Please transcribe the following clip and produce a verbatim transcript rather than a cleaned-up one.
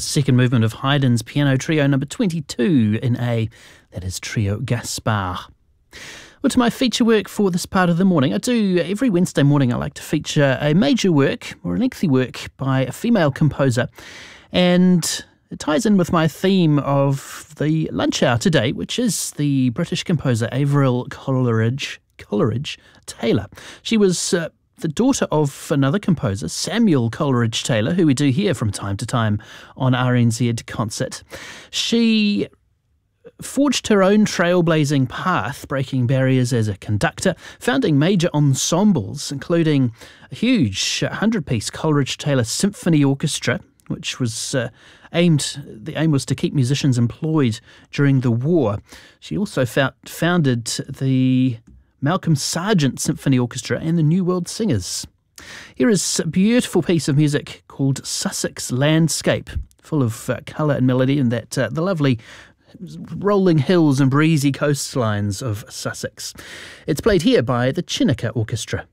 second movement of Haydn's Piano Trio number twenty-two in A. That is Trio Gaspard. Well, to my feature work for this part of the morning. I do, every Wednesday morning, I like to feature a major work or a lengthy work by a female composer. And it ties in with my theme of the lunch hour today, which is the British composer Avril Coleridge, Coleridge Taylor. She was uh, the daughter of another composer, Samuel Coleridge Taylor, who we do hear from time to time on R N Z Concert. She forged her own trailblazing path, breaking barriers as a conductor, founding major ensembles, including a huge hundred-piece Coleridge Taylor Symphony Orchestra, which was uh, aimed, the aim was to keep musicians employed during the war. She also found, founded the Malcolm Sargent Symphony Orchestra and the New World Singers. Here is a beautiful piece of music called Sussex Landscape, full of uh, colour and melody, and that uh, the lovely rolling hills and breezy coastlines of Sussex. It's played here by the Chineke Orchestra.